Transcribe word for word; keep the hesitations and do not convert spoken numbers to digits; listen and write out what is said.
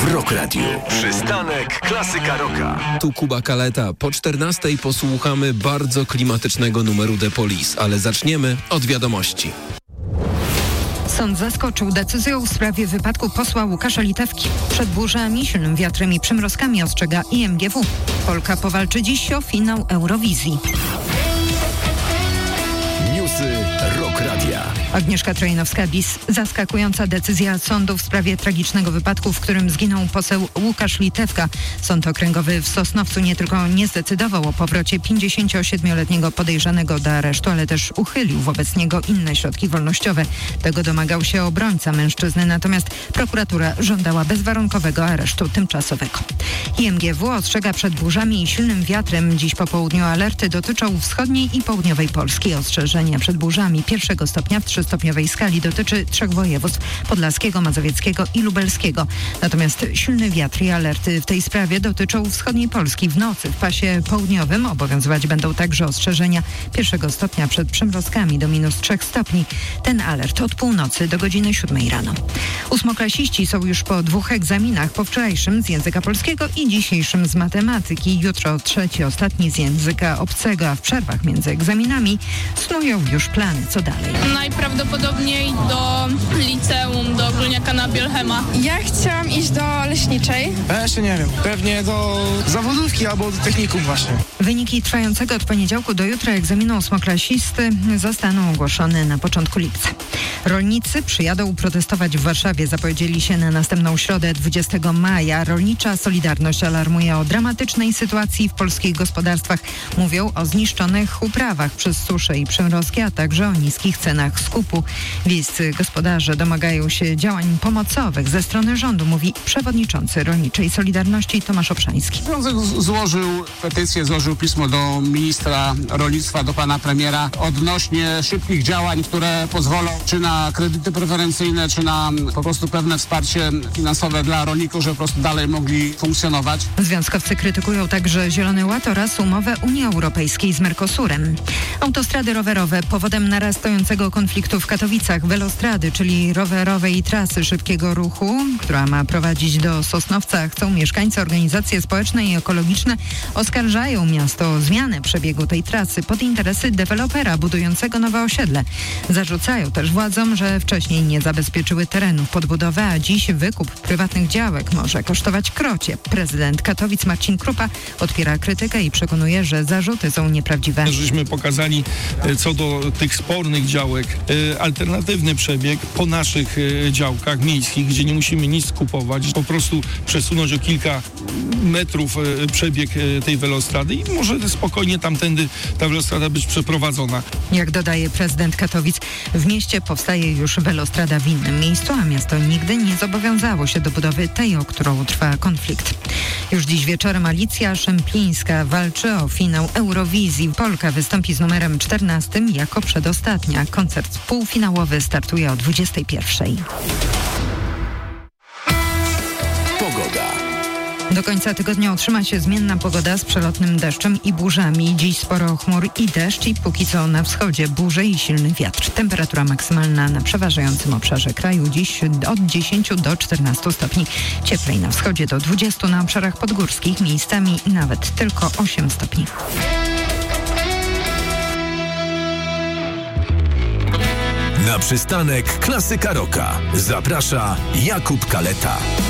w Rock Radio. Przystanek Klasyka Rocka. Tu Kuba Kaleta. Po czternastej posłuchamy bardzo klimatycznego numeru The Police, ale zaczniemy od wiadomości. Sąd zaskoczył decyzją w sprawie wypadku posła Łukasza Litewki. Przed burzami, silnym wiatrem i przymrozkami ostrzega I M G W. Polka powalczy dziś o finał Eurowizji. Newsy Rock Radia. Agnieszka Trojanowska-Bis. Zaskakująca decyzja sądu w sprawie tragicznego wypadku, w którym zginął poseł Łukasz Litewka. Sąd okręgowy w Sosnowcu nie tylko nie zdecydował o powrocie pięćdziesięciosiedmioletniego podejrzanego do aresztu, ale też uchylił wobec niego inne środki wolnościowe. Tego domagał się obrońca mężczyzny, natomiast prokuratura żądała bezwarunkowego aresztu tymczasowego. I M G W ostrzega przed burzami i silnym wiatrem. Dziś po południu alerty dotyczą wschodniej i południowej Polski. Ostrzeżenia przed burzami pierwszego stopnia w trzystopniowej skali dotyczy trzech województw: podlaskiego, mazowieckiego i lubelskiego. Natomiast silny wiatr i alerty w tej sprawie dotyczą wschodniej Polski. W nocy w pasie południowym obowiązywać będą także ostrzeżenia pierwszego stopnia przed przymrozkami do minus trzech stopni. Ten alert od północy do godziny siódmej rano. Ósmoklasiści są już po dwóch egzaminach, po wczorajszym z języka polskiego i dzisiejszym z matematyki. Jutro trzeci, ostatni z języka obcego, a w przerwach między egzaminami snują już plany, co dalej. Najprawdopodobniej do liceum, do Ogólniaka na Bielchema. Ja chciałam iść do leśniczej. Ja jeszcze nie wiem. Pewnie do zawodówki albo do technikum właśnie. Wyniki trwającego od poniedziałku do jutra egzaminu ósmoklasisty zostaną ogłoszone na początku lipca. Rolnicy przyjadą protestować w Warszawie. Zapowiedzieli się na następną środę dwudziestego maja. Rolnicza Solidarność alarmuje o dramatycznej sytuacji w polskich gospodarstwach. Mówią o zniszczonych uprawach przez suszę i przymrozki, a także o niskich cenach skupu. Wiejscy gospodarze domagają się działań pomocowych ze strony rządu, mówi przewodniczący Rolniczej Solidarności Tomasz Obszański. Związek złożył petycję, złożył pismo do ministra rolnictwa, do pana premiera odnośnie szybkich działań, które pozwolą czy na kredyty preferencyjne, czy na po prostu pewne wsparcie finansowe dla rolników, żeby po prostu dalej mogli funkcjonować. Związkowcy krytykują także Zielony Ład oraz umowę Unii Europejskiej z Mercosurem. Autostrady rowerowe powodem narastającego konfliktu w Katowicach. Velostrady, czyli rowerowej trasy szybkiego ruchu, która ma prowadzić do Sosnowca, chcą mieszkańcy, organizacje społeczne i ekologiczne oskarżają miasto o zmianę przebiegu tej trasy pod interesy dewelopera budującego nowe osiedle. Zarzucają też władzom, że wcześniej nie zabezpieczyły terenów pod budowę, a dziś wykup prywatnych działek może kosztować krocie. Prezydent Katowic Marcin Krupa odpiera krytykę i przekonuje, że zarzuty są nieprawdziwe. Żeśmy pokazali co do tych spornych działek alternatywny przebieg po naszych działkach miejskich, gdzie nie musimy nic kupować, po prostu przesunąć o kilka metrów przebieg tej velostrady i może spokojnie tamtędy ta velostrada być przeprowadzona. Jak dodaje prezydent Katowic, w mieście powstaje już velostrada w innym miejscu, a miasto nigdy nie zobowiązało się do budowy tej, o którą trwa konflikt. Już dziś wieczorem Alicja Szemplińska walczy o finał Eurowizji. Polka wystąpi z numerem czternastym jako przedostatnia. Koncert półfinałowy startuje o dwudziestej pierwszej. Pogoda. Do końca tygodnia utrzyma się zmienna pogoda z przelotnym deszczem i burzami. Dziś sporo chmur i deszcz i póki co na wschodzie burze i silny wiatr. Temperatura maksymalna na przeważającym obszarze kraju dziś od dziesięciu do czternastu stopni. Cieplej na wschodzie do dwudziestu, na obszarach podgórskich miejscami nawet tylko osiem stopni. Na przystanek Klasyka Rocka zaprasza Jakub Kaleta.